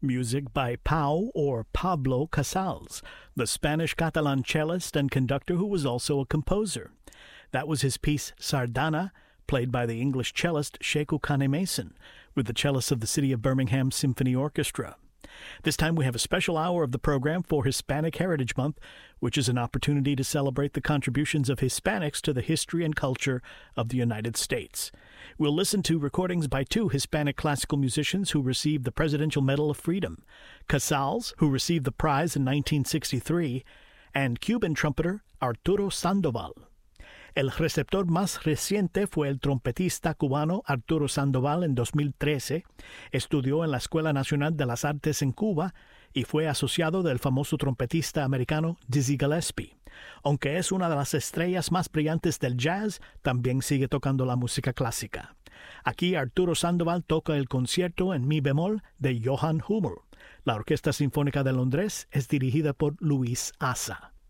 Music by Pau or Pablo Casals, the Spanish-Catalan cellist and conductor who was also a composer. That was his piece Sardana, played by the English cellist Sheku Kane Mason, with the cellists of the City of Birmingham Symphony Orchestra. This time we have a special hour of the program for Hispanic Heritage Month, which is an opportunity to celebrate the contributions of Hispanics to the history and culture of the United States. We'll listen to recordings by two Hispanic classical musicians who received the Presidential Medal of Freedom, Casals, who received the prize in 1963, and Cuban trumpeter Arturo Sandoval. El receptor más reciente fue el trompetista cubano Arturo Sandoval en 2013. Estudió en la Escuela Nacional de las Artes en Cuba y fue asociado del famoso trompetista americano Dizzy Gillespie. Aunque es una de las estrellas más brillantes del jazz, también sigue tocando la música clásica. Aquí Arturo Sandoval toca el concierto en mi bemol de Johann Hummel. La Orquesta Sinfónica de Londres es dirigida por Luis Asa.